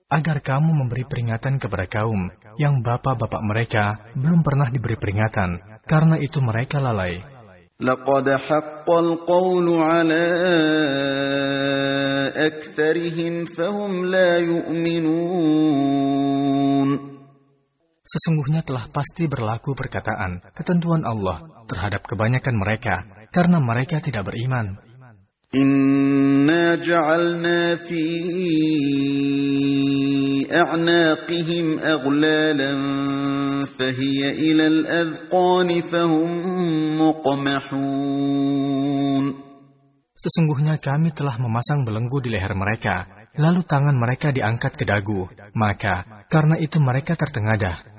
agar kamu memberi peringatan kepada kaum yang bapak-bapak mereka belum pernah diberi peringatan, karena itu mereka lalai. لقد حق القول على أكثرهم فهم لا يؤمنون. Sesungguhnya telah pasti berlaku perkataan, ketentuan Allah terhadap kebanyakan mereka, karena mereka tidak beriman. Inna ja'alna fi a'naqihim aghlalan fahiya ilal adhqani fahum muqmahun. Sesungguhnya kami telah memasang belenggu di leher mereka, lalu tangan mereka diangkat ke dagu, maka karena itu mereka tertengadah.